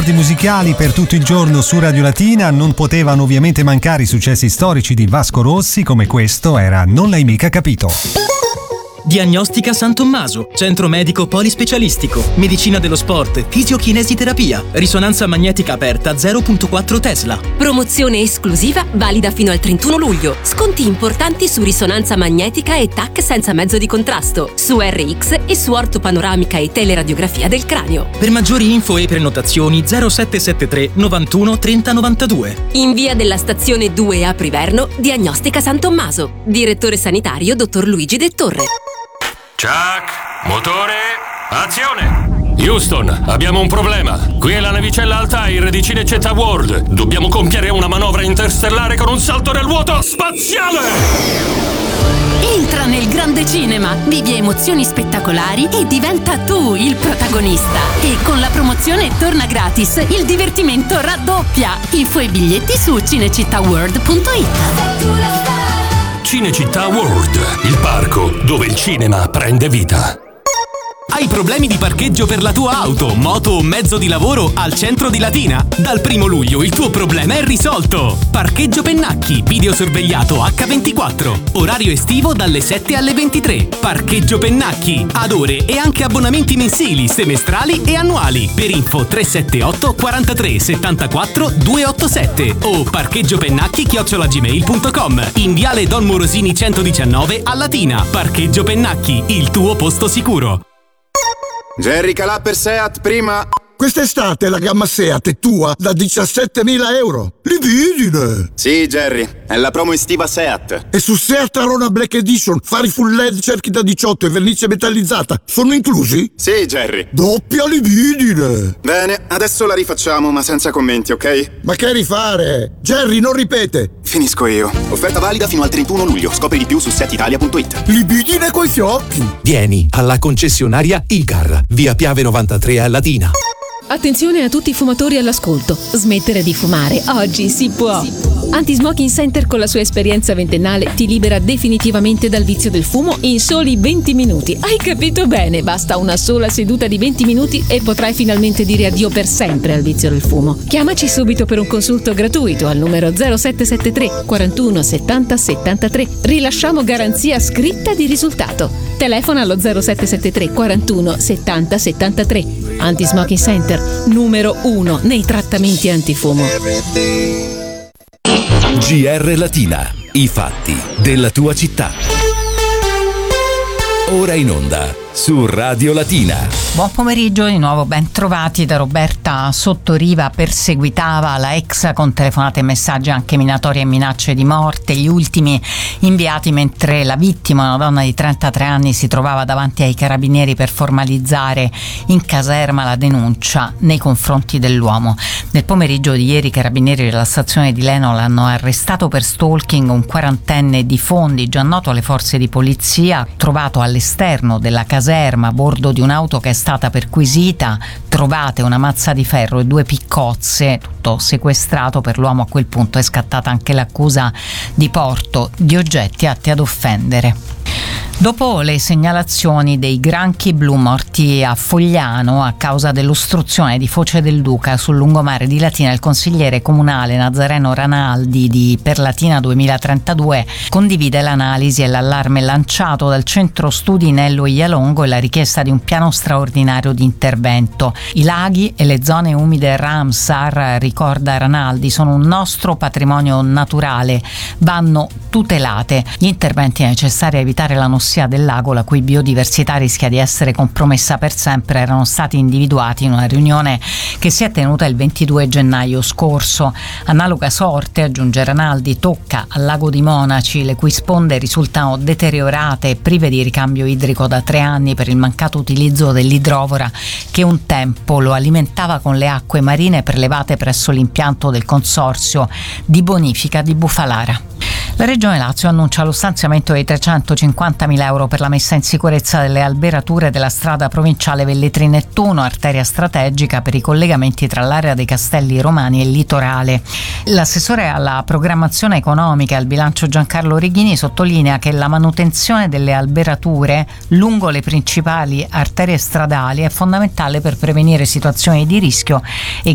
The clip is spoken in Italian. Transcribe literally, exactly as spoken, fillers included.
Musicali per tutto il giorno su Radio Latina. Non potevano ovviamente mancare i successi storici di Vasco Rossi, come questo era Non l'hai mica capito. Diagnostica San Tommaso, centro medico polispecialistico, medicina dello sport, fisiochinesiterapia, risonanza magnetica aperta zero virgola quattro Tesla. Promozione esclusiva valida fino al trentuno luglio. Sconti importanti su risonanza magnetica e T A C senza mezzo di contrasto, su R X e su ortopanoramica e teleradiografia del cranio. Per maggiori info e prenotazioni zero sette sette tre novantuno trenta novantadue. In via della stazione due a Priverno, Diagnostica San Tommaso. Direttore sanitario dottor Luigi De Torre. Chuck, motore, azione! Houston, abbiamo un problema. Qui è la navicella Altair di Cinecittà World. Dobbiamo compiere una manovra interstellare con un salto nel vuoto spaziale! Entra nel grande cinema, vivi emozioni spettacolari e diventa tu il protagonista. E con la promozione torna gratis, il divertimento raddoppia. Info e biglietti su cinecittàworld punto it. Cinecittà World, il parco dove il cinema prende vita. Hai problemi di parcheggio per la tua auto, moto o mezzo di lavoro al centro di Latina? Dal primo luglio il tuo problema è risolto! Parcheggio Pennacchi, videosorvegliato acca ventiquattro. Orario estivo dalle sette alle ventitré. Parcheggio Pennacchi, ad ore e anche abbonamenti mensili, semestrali e annuali. Per info tre sette otto quarantatré settantaquattro duecentottantasette o parcheggiopennacchi chiocciola gmail punto com. In viale Don Morosini centodiciannove a Latina. Parcheggio Pennacchi, il tuo posto sicuro. Jerry Calà per Seat prima. Quest'estate la gamma Seat è tua da diciassettemila euro. Libidine! Sì, Jerry, è la promo estiva Seat. E su Seat Arona Black Edition, fari full L E D, cerchi da diciotto e vernice metallizzata sono inclusi? Sì, Jerry. Doppia libidine! Bene, adesso la rifacciamo, ma senza commenti, ok? Ma che rifare? Jerry, non ripete! Finisco io. Offerta valida fino al trentuno luglio. Scopri di più su set italia punto it. Libidine coi fiocchi! Vieni alla concessionaria Icar, via Piave novantatré a Latina. Attenzione a tutti i fumatori all'ascolto. Smettere di fumare oggi si può. Anti-Smoking Center con la sua esperienza ventennale ti libera definitivamente dal vizio del fumo in soli venti minuti. Hai capito bene? Basta una sola seduta di venti minuti e potrai finalmente dire addio per sempre al vizio del fumo. Chiamaci subito per un consulto gratuito al numero zero sette sette tre quarantuno settanta settantatré. Rilasciamo garanzia scritta di risultato. Telefona allo zero sette sette tre quarantuno settanta settantatré. Anti-Smoking Center, numero uno nei trattamenti antifumo. G R Latina, i fatti della tua città. Ora in onda su Radio Latina. Buon pomeriggio, di nuovo ben trovati da Roberta Sottoriva. Perseguitava la ex con telefonate e messaggi anche minatori e minacce di morte, gli ultimi inviati mentre la vittima, una donna di trentatré anni, si trovava davanti ai carabinieri per formalizzare in caserma la denuncia nei confronti dell'uomo. Nel pomeriggio di ieri i carabinieri della stazione di Leno l'hanno arrestato per stalking, un quarantenne di Fondi, già noto alle forze di polizia, trovato all'esterno della caserma a bordo di un'auto che è stata perquisita. Trovate una mazza di ferro e due piccozze, tutto sequestrato. Per l'uomo a quel punto è scattata anche l'accusa di porto di oggetti atti ad offendere. Dopo le segnalazioni dei granchi blu morti a Fogliano a causa dell'ostruzione di Foce del Duca sul lungomare di Latina, il consigliere comunale Nazareno Ranaldi di Per Latina duemilatrentadue condivide l'analisi e l'allarme lanciato dal centro studi Nello Ialongo e la richiesta di un piano straordinario di intervento. I laghi e le zone umide Ramsar, ricorda Ranaldi, sono un nostro patrimonio naturale, vanno tutelate. Gli interventi necessari a evitare l'anossia del lago, la cui biodiversità rischia di essere compromessa per sempre, erano stati individuati in una riunione che si è tenuta il ventidue gennaio scorso. Analoga sorte, aggiunge Ranaldi, tocca al lago di Monaci, le cui sponde risultano deteriorate e prive di ricambio idrico da tre anni per il mancato utilizzo dell'idrovora che un tempo lo alimentava con le acque marine prelevate presso l'impianto del consorzio di bonifica di Bufalara. La Regione Lazio annuncia lo stanziamento di trecentocinquantamila euro per la messa in sicurezza delle alberature della strada provinciale Velletri-Nettuno, arteria strategica per i collegamenti tra l'area dei Castelli Romani e il litorale. L'assessore alla programmazione economica e al bilancio Giancarlo Righini sottolinea che la manutenzione delle alberature lungo le principali arterie stradali è fondamentale per prevenire situazioni di rischio e